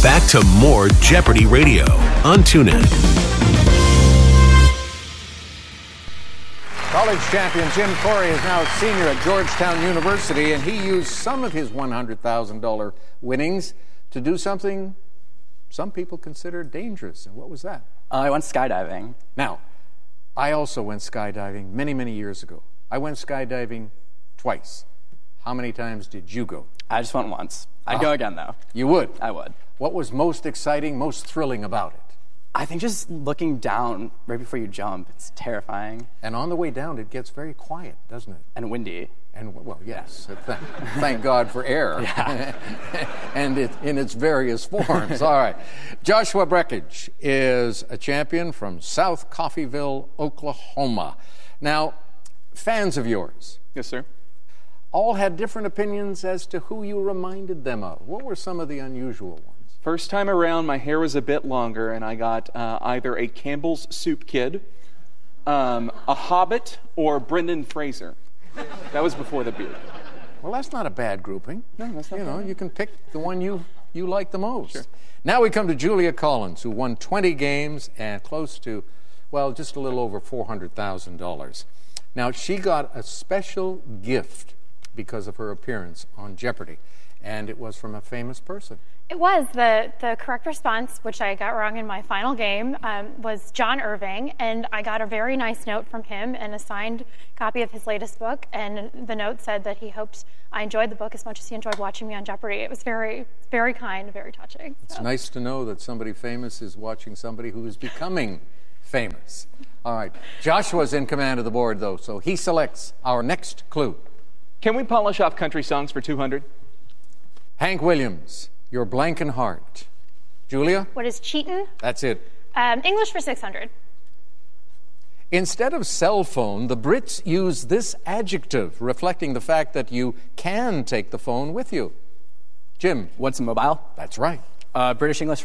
Back to more Jeopardy Radio on TuneIn. College champion Jim Corey is now a senior at Georgetown University, and he used some of his $100,000 winnings to do something some people consider dangerous. And what was that? I went skydiving. Now, I also went skydiving many, many years ago. I went skydiving twice. How many times did you go? I just went once. I'd go again, though. You would? I would. What was most exciting, most thrilling about it? I think just looking down right before you jump, it's terrifying. And on the way down, it gets very quiet, doesn't it? And windy. And, well, yes. Thank God for air. Yeah. And in its various forms. All right. Joshua Brekich is a champion from South Coffeyville, Oklahoma. Now, fans of yours. Yes, sir. All had different opinions as to who you reminded them of. What were some of the unusual ones? First time around, my hair was a bit longer, and I got either a Campbell's Soup Kid, a Hobbit, or Brendan Fraser. That was before the beard. Well, that's not a bad grouping. No, that's not bad. You can pick the one you like the most. Sure. Now we come to Julia Collins, who won 20 games and close to, well, just a little over $400,000. Now, she got a special gift because of her appearance on Jeopardy, and it was from a famous person. It was. The correct response, which I got wrong in my final game, was John Irving, and I got a very nice note from him and a signed copy of his latest book, and the note said that he hoped I enjoyed the book as much as he enjoyed watching me on Jeopardy. It was very, very kind, very touching. It's nice to know that somebody famous is watching somebody who is becoming famous. All right. Joshua's in command of the board, though, so he selects our next clue. Can we polish off country songs for 200? Hank Williams, Your Blanken Heart. Julia? What is cheatin'? That's it. English for 600. Instead of cell phone, the Brits use this adjective, reflecting the fact that you can take the phone with you. Jim? What's a mobile? That's right. British English